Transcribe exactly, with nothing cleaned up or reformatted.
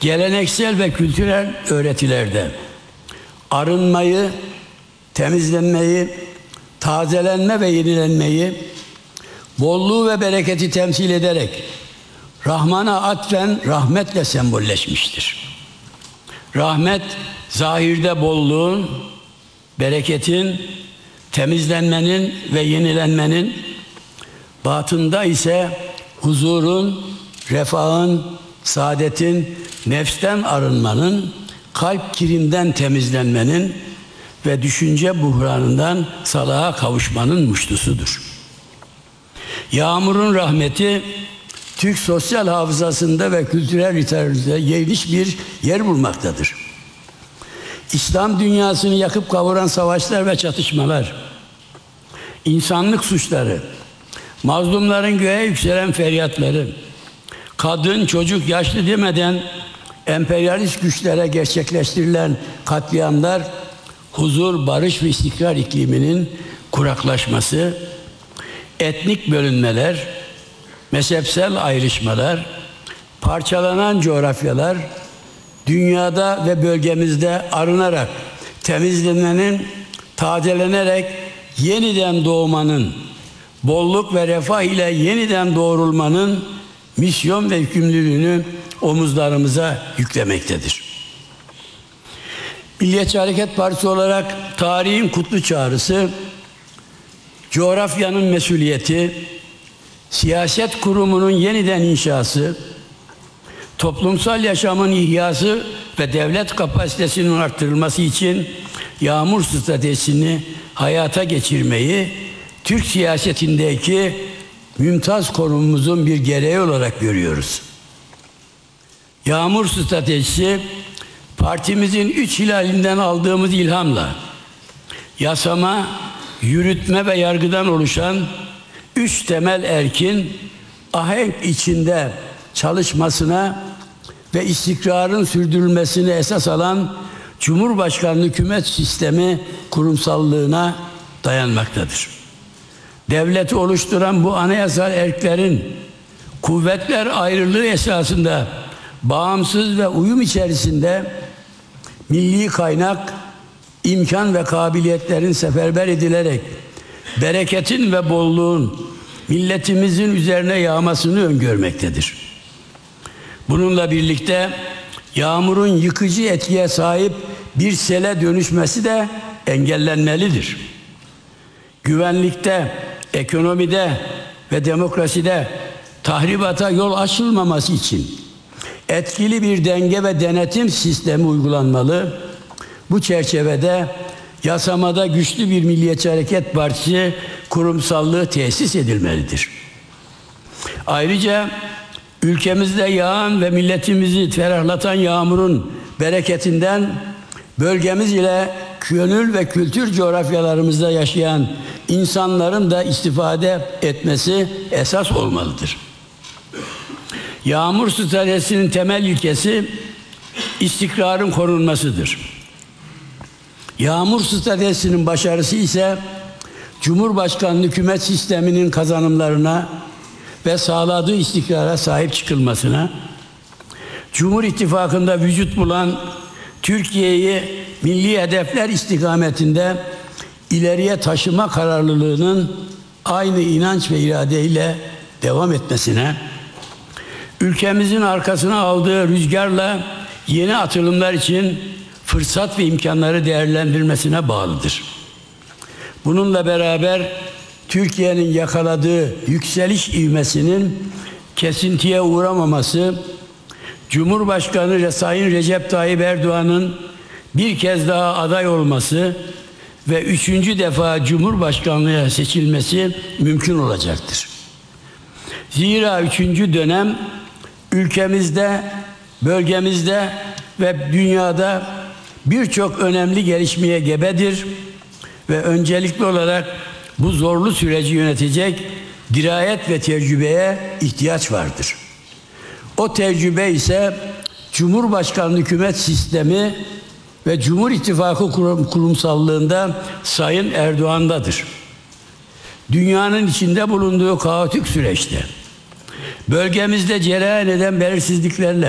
geleneksel ve kültürel öğretilerde arınmayı, temizlenmeyi, tazelenme ve yenilenmeyi, bolluğu ve bereketi temsil ederek Rahman'a atfen rahmetle sembolleşmiştir. Rahmet, zahirde bolluğun, bereketin, temizlenmenin ve yenilenmenin, batında ise huzurun, refahın, saadetin, nefsten arınmanın, kalp kirinden temizlenmenin ve düşünce buhranından salaha kavuşmanın muştusudur. Yağmurun rahmeti, Türk sosyal hafızasında ve kültürel literatürde geniş bir yer bulmaktadır. İslam dünyasını yakıp kavuran savaşlar ve çatışmalar, insanlık suçları, mazlumların göğe yükselen feryatları, kadın, çocuk, yaşlı demeden emperyalist güçlere gerçekleştirilen katliamlar, huzur, barış ve istikrar ikliminin kuraklaşması, etnik bölünmeler, mezhepsel ayrışmalar, parçalanan coğrafyalar, dünyada ve bölgemizde arınarak, temizlenmenin, tazelenerek yeniden doğmanın, bolluk ve refah ile yeniden doğrulmanın misyon ve yükümlülüğünü omuzlarımıza yüklemektedir. Milliyetçi Hareket Partisi olarak tarihin kutlu çağrısı, coğrafyanın mesuliyeti, siyaset kurumunun yeniden inşası, toplumsal yaşamın ihyası ve devlet kapasitesinin arttırılması için yağmur stratejisini hayata geçirmeyi Türk siyasetindeki mümtaz konumumuzun bir gereği olarak görüyoruz. Yağmur stratejisi, partimizin üç hilalinden aldığımız ilhamla yasama, yürütme ve yargıdan oluşan üç temel erkin ahenk içinde çalışmasına ve istikrarın sürdürülmesini esas alan Cumhurbaşkanlığı hükümet sistemi kurumsallığına dayanmaktadır. Devleti oluşturan bu anayasal erklerin kuvvetler ayrılığı esasında bağımsız ve uyum içerisinde milli kaynak, imkan ve kabiliyetlerin seferber edilerek bereketin ve bolluğun milletimizin üzerine yağmasını öngörmektedir. Bununla birlikte yağmurun yıkıcı etkiye sahip bir sele dönüşmesi de engellenmelidir. Güvenlikte, ekonomide ve demokraside tahribata yol açılmaması için etkili bir denge ve denetim sistemi uygulanmalı. Bu çerçevede yasamada güçlü bir Milliyetçi Hareket Partisi kurumsallığı tesis edilmelidir. Ayrıca ülkemizde yağan ve milletimizi ferahlatan yağmurun bereketinden bölgemiz ile gönül ve kültür coğrafyalarımızda yaşayan insanların da istifade etmesi esas olmalıdır. Yağmur stratejisinin temel ilkesi istikrarın korunmasıdır. Yağmur stratejisinin başarısı ise Cumhurbaşkanlığı hükümet sisteminin kazanımlarına ve sağladığı istikrara sahip çıkılmasına, Cumhur İttifakı'nda vücut bulan Türkiye'yi milli hedefler istikametinde ileriye taşıma kararlılığının aynı inanç ve iradeyle devam etmesine, ülkemizin arkasına aldığı rüzgarla yeni atılımlar için fırsat ve imkanları değerlendirmesine bağlıdır. Bununla beraber Türkiye'nin yakaladığı yükseliş ivmesinin kesintiye uğramaması, Cumhurbaşkanı Sayın Recep Tayyip Erdoğan'ın bir kez daha aday olması ve üçüncü defa Cumhurbaşkanlığına seçilmesi mümkün olacaktır. Zira üçüncü dönem ülkemizde, bölgemizde ve dünyada birçok önemli gelişmeye gebedir ve öncelikli olarak bu zorlu süreci yönetecek dirayet ve tecrübeye ihtiyaç vardır. O tecrübe ise Cumhurbaşkanlığı hükümet sistemi ve Cumhur İttifakı kurum, kurumsallığında Sayın Erdoğan'dadır. Dünyanın içinde bulunduğu kaotik süreçte, bölgemizde cereyan eden belirsizliklerle